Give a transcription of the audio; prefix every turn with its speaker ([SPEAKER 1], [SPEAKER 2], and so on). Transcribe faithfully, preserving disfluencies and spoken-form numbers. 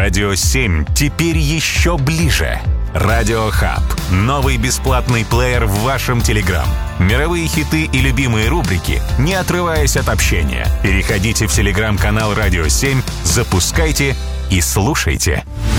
[SPEAKER 1] Радио семь теперь еще ближе. Радио Хаб. Новый бесплатный плеер в вашем Телеграм. Мировые хиты и любимые рубрики, не отрываясь от общения. Переходите в Телеграм-канал Радио семь, запускайте и слушайте.